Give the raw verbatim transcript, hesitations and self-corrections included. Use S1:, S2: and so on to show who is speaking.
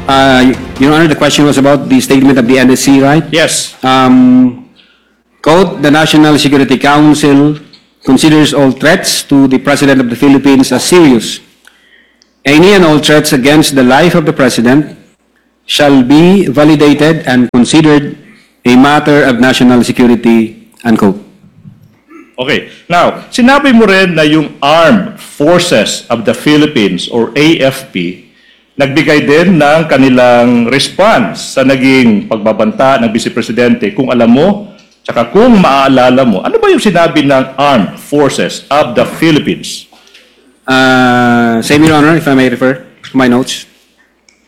S1: Uh, Your Honor, the question was about the statement of the N S C, right?
S2: Yes.
S1: Um, quote, the National Security Council considers all threats to the President of the Philippines as serious. Any and all threats against the life of the President shall be validated and considered a matter of national security, unquote.
S2: Okay. Now, sinabi mo rin na yung Armed Forces of the Philippines or A F P nagbigay din ng kanilang response sa naging pagbabanta ng Vice Presidente. Kung alam mo, tsaka kung maaalala mo, ano ba yung sinabi ng Armed Forces of the Philippines?
S1: Uh, same, Your Honor, if I may refer to my notes.